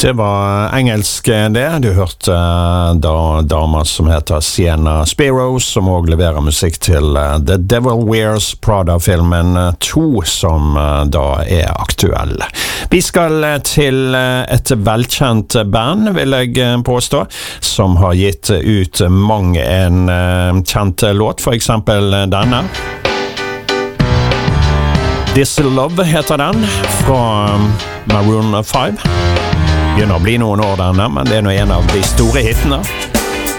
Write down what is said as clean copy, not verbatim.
Det var engelsk det. Du hørte da damer som heter Sienna Spiro, som også leverer musikk til The Devil Wears Prada-filmen 2, som da er aktuell. Vi skal til et velkjent band, vil jeg påstå, som har gitt ut mange en kjent låt, for eksempel denne. This Love heter den, fra Maroon 5. Begynner å bli noen år denne, men det er nå en av de store hitene.